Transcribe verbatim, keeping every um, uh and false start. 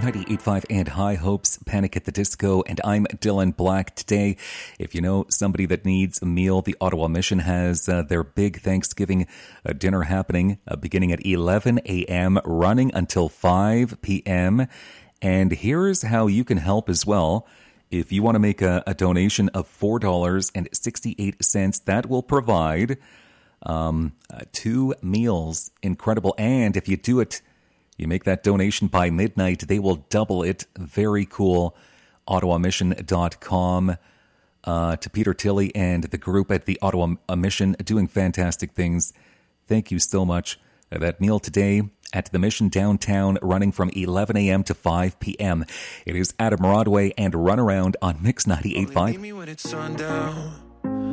ninety-eight point five and High Hopes, Panic at the Disco, and I'm Dylan Black. Today, if you know somebody that needs a meal, the Ottawa Mission has uh, their big Thanksgiving uh, dinner happening uh, beginning at eleven a.m., running until five p.m., and here's how you can help as well. If you want to make a, a donation of four dollars and sixty-eight cents, that will provide um, uh, two meals. Incredible. And if you do it, you make that donation by midnight, they will double it. Very cool. Ottawa Mission dot com. Uh, to Peter Tilley and the group at the Ottawa Mission, doing fantastic things. Thank you so much. Uh, that meal today at the Mission downtown, running from eleven a.m. to five p.m. It is Adam Rodway and Runaround on Mix ninety-eight point five.